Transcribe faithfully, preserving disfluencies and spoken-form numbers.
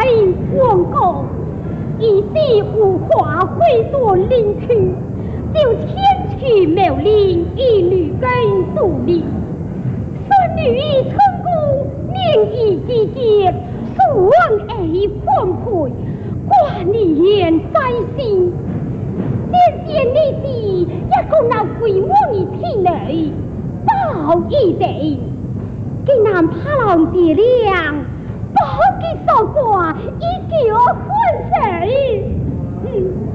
王公，一时无话回转领去，就千去苗林一女根独立。孙女春姑年已之节，素望爱奉陪，挂念在心。先见你时，一个那鬼王于天内，报一地，给南怕浪地亮，不给所挂，一脚混水。嗯。